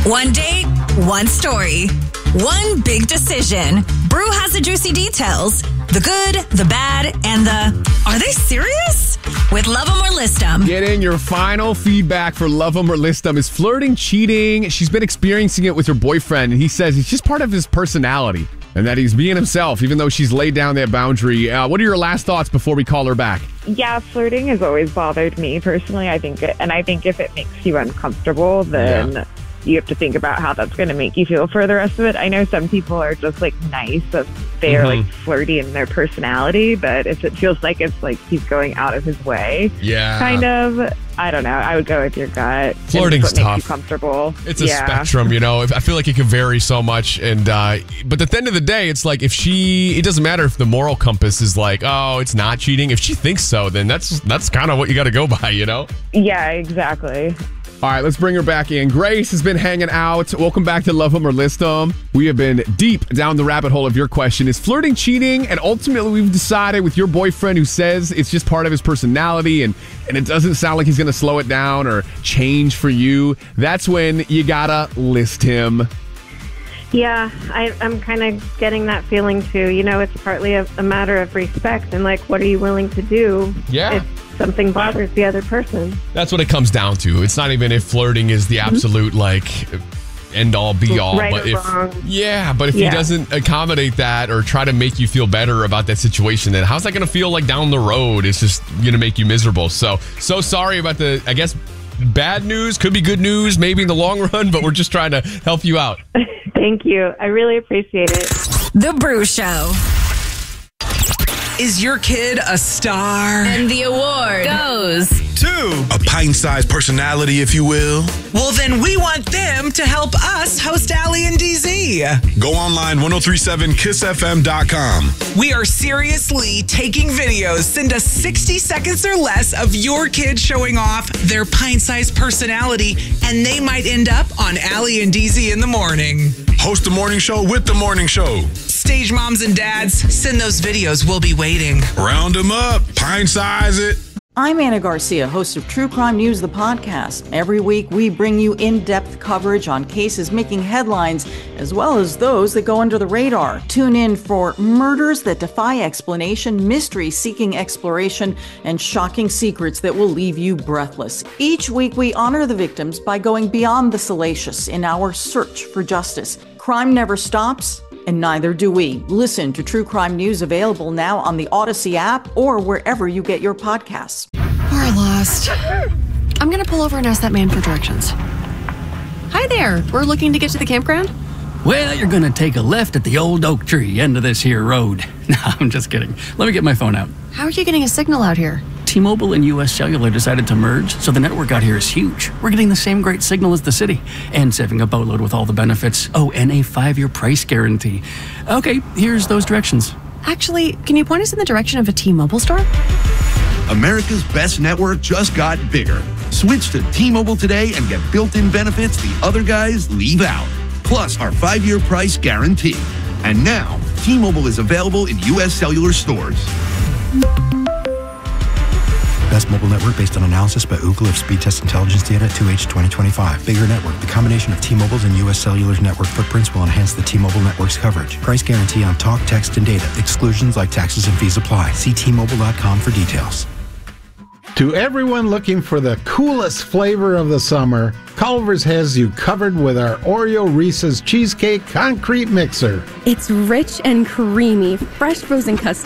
One date, one story, one big decision. Brew has the juicy details. The good, the bad, and the, are they serious? With Love 'Em or List 'Em. Get in your final feedback for Love 'Em or List 'Em. Is flirting cheating? She's been experiencing it with her boyfriend, and he says it's just part of his personality and that he's being himself, even though she's laid down that boundary. What are your last thoughts before we call her back? Yeah, flirting has always bothered me personally. I think if it makes you uncomfortable, then you have to think about how that's going to make you feel for the rest of it. I know some people are just like nice and they're like flirty in their personality, but if it feels like it's like he's going out of his way, kind of, I don't know. I would go with your gut. Flirting's tough. Makes you comfortable. It's a spectrum, you know. I feel like it can vary so much, and but at the end of the day, it's like it doesn't matter if the moral compass is like, oh, it's not cheating. If she thinks so, then that's kind of what you got to go by, you know. Yeah, exactly. All right, let's bring her back in. Grace has been hanging out. Welcome back to Love 'Em or List 'Em. We have been deep down the rabbit hole of your question. Is flirting cheating? And ultimately, we've decided with your boyfriend who says it's just part of his personality and it doesn't sound like he's going to slow it down or change for you. That's when you got to list him. Yeah, I'm kind of getting that feeling too. You know, it's partly a matter of respect and like, what are you willing to do? Yeah. If something bothers the other person. That's what it comes down to. It's not even if flirting is the absolute like end all be all, right but or wrong. But if he doesn't accommodate that or try to make you feel better about that situation, then how's that going to feel like down the road? It's just going to make you miserable. So sorry about the, I guess, bad news. Could be good news, maybe in the long run, but we're just trying to help you out. Thank you. I really appreciate it. The Brew Show. Is your kid a star? And the award goes to a pint-sized personality, if you will. Well, then we want them to help us host Ali and DZ. Go online, 1037kissfm.com. We are seriously taking videos. Send us 60 seconds or less of your kid showing off their pint-sized personality, and they might end up on Ali and DZ in the morning. Host the morning show with the morning show. Stage moms and dads, send those videos. We'll be waiting. Round them up. Pint-size it. I'm Anna Garcia, host of True Crime News, the podcast. Every week, we bring you in-depth coverage on cases making headlines, as well as those that go under the radar. Tune in for murders that defy explanation, mysteries seeking exploration, and shocking secrets that will leave you breathless. Each week, we honor the victims by going beyond the salacious in our search for justice. Crime never stops, and neither do we. Listen to True Crime News, available now on the Odyssey app or wherever you get your podcasts. We're lost. I'm going to pull over and ask that man for directions. Hi there. We're looking to get to the campground. Well, you're going to take a left at the old oak tree end of this here road. No, I'm just kidding. Let me get my phone out. How are you getting a signal out here? T-Mobile and U.S. Cellular decided to merge, so the network out here is huge. We're getting the same great signal as the city, and saving a boatload with all the benefits. Oh, and a 5-year price guarantee. Okay, here's those directions. Actually, can you point us in the direction of a T-Mobile store? America's best network just got bigger. Switch to T-Mobile today and get built-in benefits the other guys leave out. Plus our 5-year price guarantee. And now, T-Mobile is available in U.S. Cellular stores. Best mobile network based on analysis by Ookla of speed test intelligence data 2H 2025. Bigger network. The combination of T-Mobile's and U.S. Cellular's network footprints will enhance the T-Mobile network's coverage. Price guarantee on talk, text, and data. Exclusions like taxes and fees apply. See T-Mobile.com for details. To everyone looking for the coolest flavor of the summer, Culver's has you covered with our Oreo Reese's Cheesecake Concrete Mixer. It's rich and creamy, fresh frozen custard.